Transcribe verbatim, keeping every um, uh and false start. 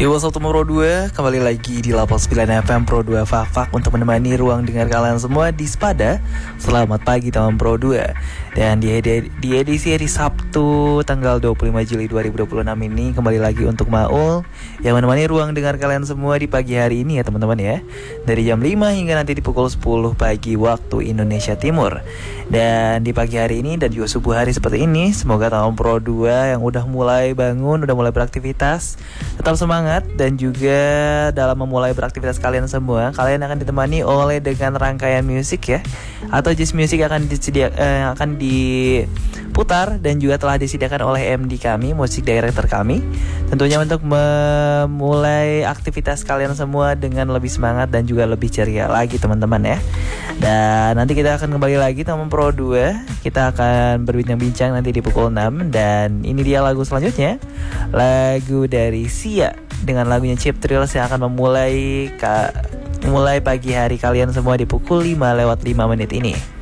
Yo, what's up Pro dua, kembali lagi di delapan puluh sembilan F M Pro dua Fak-Fak untuk menemani ruang dengar kalian semua di Spada. Selamat pagi teman Pro dua. Dan di, edi- di edisi hari Sabtu tanggal dua puluh lima Juli dua ribu dua puluh enam ini kembali lagi untuk Maul yang menemani ruang dengar kalian semua di pagi hari ini ya teman-teman ya. Dari jam lima hingga nanti di pukul sepuluh pagi waktu Indonesia Timur. Dan di pagi hari ini dan juga subuh hari seperti ini, semoga teman Pro dua yang udah mulai bangun, udah mulai beraktivitas tetap semangat, dan juga dalam memulai beraktivitas kalian semua, kalian akan ditemani oleh dengan rangkaian musik ya, atau just music akan disedia, eh, akan diputar dan juga telah disediakan oleh M D kami, musik director kami, tentunya untuk memulai aktivitas kalian semua dengan lebih semangat dan juga lebih ceria lagi teman-teman ya. Dan nanti kita akan kembali lagi teman Pro dua, kita akan berbincang-bincang nanti di pukul enam. Dan ini dia lagu selanjutnya, lagu dari Sia dengan lagunya Cheap Thrills yang akan memulai ka- mulai pagi hari kalian semua di pukul lima lewat lima menit ini.